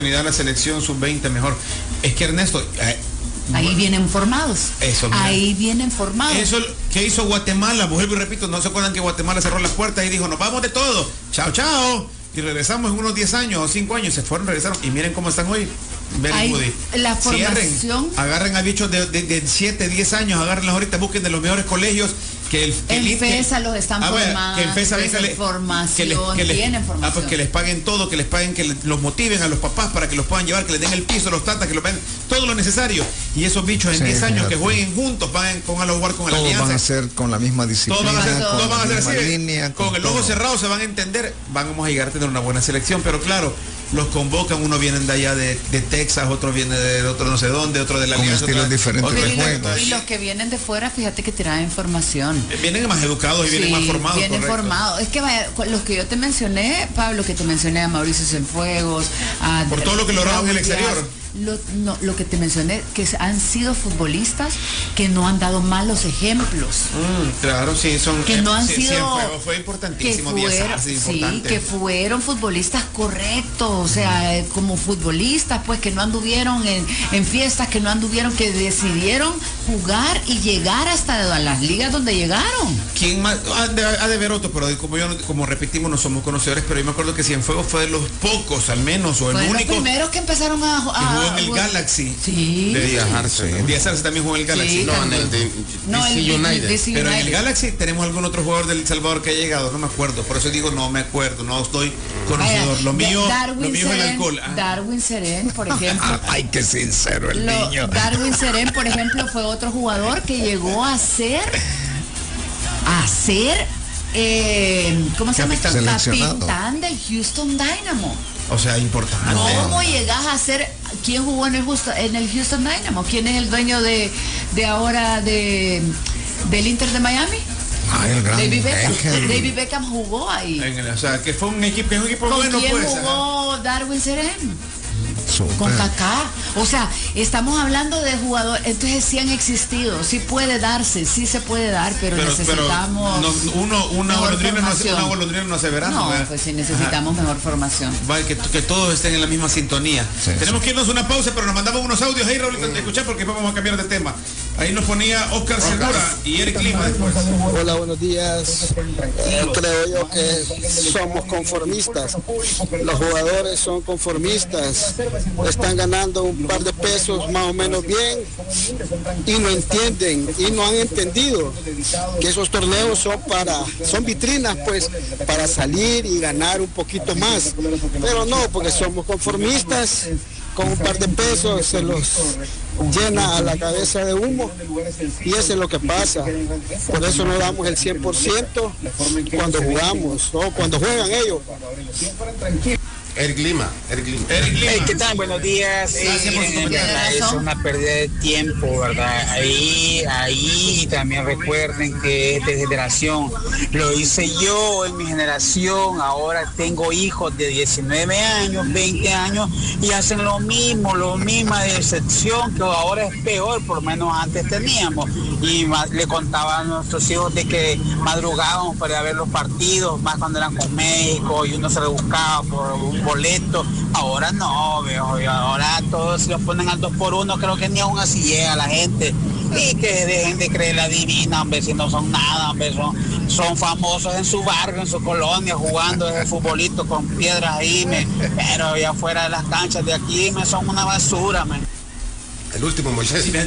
a la selección sub-20 mejor. Es que Ernesto... ahí vienen formados. Eso, mira. Ahí vienen formados. Eso que hizo Guatemala, vuelvo y repito, ¿no se acuerdan que Guatemala cerró las puertas y dijo, nos vamos de todo, chao, chao? Y regresamos en unos 10 años o 5 años, se fueron, regresaron, y miren cómo están hoy. La formación. Cierren, agarren a bichos de 7, 10 años, agárrenlos ahorita, busquen de los mejores colegios. Que el FESA los están formando, que el FESA tienen formación. Pues que les paguen todo, que les paguen, que los motiven a los papás para que los puedan llevar, que les den el piso, los tatas, que los paguen todo lo necesario. Y esos bichos en 10 años que jueguen juntos, pongan a jugar con la alianza. Todos van a ser con la misma disciplina, todos van a ser así, línea, con el ojo cerrado se van a entender, vamos a llegar a tener una buena selección, pero claro, los convocan, unos vienen de allá de Texas, otros vienen de otro no sé dónde, otro de la con alianza, estilos diferentes de juego. Y los que vienen de fuera, fíjate que traen información. Vienen más educados y vienen más formados. Vienen formados. Es que vaya, los que yo te mencioné, Pablo, que te mencioné a Mauricio Cienfuegos, por todo lo que lograron en el exterior. Lo que te mencioné, que han sido futbolistas que no han dado malos ejemplos. Claro, sí, son que no han sido, fue importantísimo, que fueron futbolistas correctos, o sea, como futbolistas, pues que no anduvieron en fiestas, que no anduvieron, que decidieron jugar y llegar hasta las ligas donde llegaron. ¿Quién más? Ha de haber otro, pero como repetimos, no somos conocedores, pero yo me acuerdo que Cienfuegos fue de los pocos, al menos, o el único. Los primeros que empezaron a en el Galaxy. Sí. De Díaz Arce también jugó en el Galaxy. Sí, no, en el DC United. Pero en el Galaxy tenemos algún otro jugador del Salvador que ha llegado, no me acuerdo. Por eso digo, no me acuerdo, no estoy conocedor. Lo mío es el alcohol. Darwin Serén, por ejemplo. Ay, qué sincero el niño. Darwin Serén, por ejemplo, fue otro jugador que llegó a ser ¿cómo se llama? Capitán del Houston Dynamo. O sea, importante. ¿Cómo llegas a ser? ¿Quién jugó en el Houston Dynamo? ¿Quién es el dueño de ahora del Inter de Miami? El gran David Beckham. David Beckham jugó ahí. O sea, que fue un equipo bueno. ¿Quién pues, jugó Darwin Serén? Super. Con Kaká. O sea, estamos hablando de jugadores, entonces sí han existido, sí puede darse, sí se puede dar, pero necesitamos una golondrina no hace verano. No, pues sí necesitamos mejor formación. Vale, que todos estén en la misma sintonía. Sí, tenemos que irnos a una pausa, pero nos mandamos unos audios ahí, Raúl, de escuchar, porque vamos a cambiar de tema. Ahí nos ponía Oscar Segura y Eric Lima después. Hola, buenos días. Creo yo que somos conformistas. Los jugadores son conformistas. Están ganando un par de pesos más o menos bien y no entienden y no han entendido que esos torneos son vitrinas, pues, para salir y ganar un poquito más. Pero no, porque somos conformistas. Con un par de pesos se los llena a la cabeza de humo y eso es lo que pasa. Por eso no damos el 100% cuando jugamos o cuando juegan ellos. Eric Lima. Hey, ¿qué tal? Buenos días. Es una pérdida de tiempo, ¿verdad? Ahí también recuerden que es de generación. Lo hice yo en mi generación. Ahora tengo hijos de 19 años, 20 años y hacen lo misma decepción, que ahora es peor, por lo menos antes teníamos. Y le contaba a nuestros hijos de que madrugábamos para ver los partidos, más cuando eran con México y uno se lo buscaba por un boleto. Ahora no, viejo, y ahora todos los ponen al 2x1, creo que ni aún así llega la gente. Y que dejen de creer la divina, hombre, si no son nada, hombre, son famosos en su barrio, en su colonia, jugando ese futbolito con piedras ahí, pero ya fuera de las canchas de aquí, son una basura, man. El último Moisés. Es que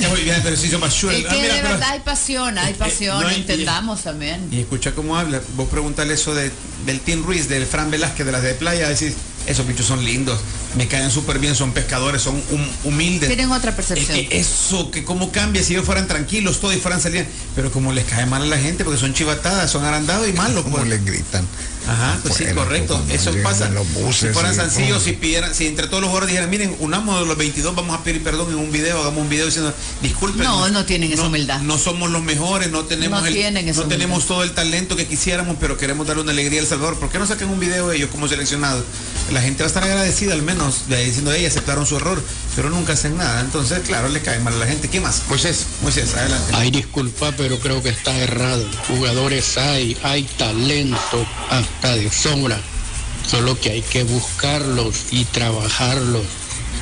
de verdad hay pasión, entendamos también. Y escucha cómo habla. Vos preguntale eso del Team Ruiz, del Fran Velázquez, de las de playa, decís, esos bichos son lindos, me caen súper bien, son pescadores, son humildes. Tienen otra percepción. Es que eso, que cómo cambia si ellos fueran tranquilos, todos y fueran saliendo, pero como les cae mal a la gente, porque son chivatadas, son arandados y malos. Como pues les gritan. Ajá, pues sí, correcto. Eso pasa. Buses, si fueran sencillos, si entre todos los jugadores dijeran, miren, unamos los 22, vamos a pedir perdón en un video, hagamos un video diciendo, disculpen. No tienen esa humildad. No somos los mejores, no tenemos todo el talento que quisiéramos, pero queremos darle una alegría a El Salvador. ¿Por qué no sacan un video ellos como seleccionados? La gente va a estar agradecida al menos, diciendo, aceptaron su error, pero nunca hacen nada. Entonces, claro, le cae mal a la gente. ¿Qué más? Moisés, adelante. Ay, disculpa, pero creo que está errado. Jugadores hay talento hasta de sobra. Solo que hay que buscarlos y trabajarlos.